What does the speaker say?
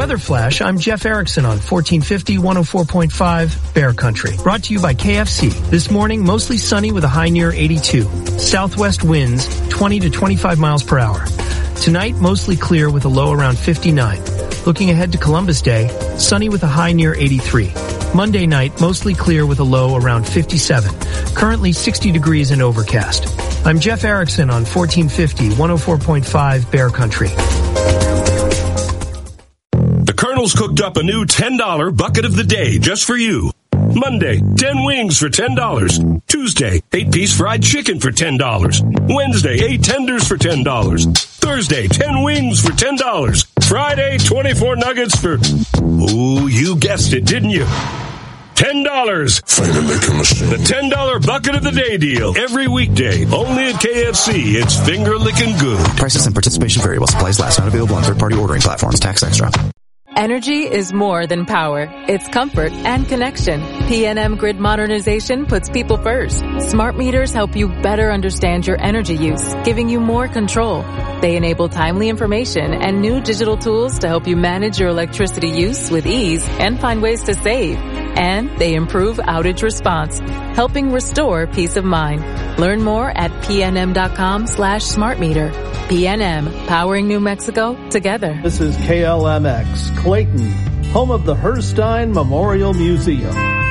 Weather Flash, I'm Jeff Erickson on 1450 104.5 Bear Country. Brought to you by KFC. This morning, mostly sunny with a high near 82. Southwest winds 20 to 25 miles per hour. Tonight, mostly clear with a low around 59. Looking ahead to Columbus Day, sunny with a high near 83. Monday night, mostly clear with a low around 57. Currently 60 degrees and overcast. I'm Jeff Erickson on 1450 104.5 Bear Country. The Colonel's cooked up a new $10 bucket of the day just for you. Monday, 10 wings for $10. Tuesday, 8-piece fried chicken for $10. Wednesday, 8 tenders for $10. Thursday, 10 wings for $10. Friday, 24 nuggets for... Oh, you guessed it, didn't you? $10. Finger licking machine. The $10 bucket of the day deal. Every weekday. Only at KFC. It's finger licking good. Prices and participation vary while supplies last. Not available on third-party ordering platforms. Tax extra. Energy is more than power. It's comfort and connection. PNM Grid Modernization puts people first. Smart meters help you better understand your energy use, giving you more control. They enable timely information and new digital tools to help you manage your electricity use with ease and find ways to save. And they improve outage response, helping restore peace of mind. Learn more at pnm.com/smartmeter. PNM, powering New Mexico together. This is KLMX, Clayton, home of the Herstein Memorial Museum.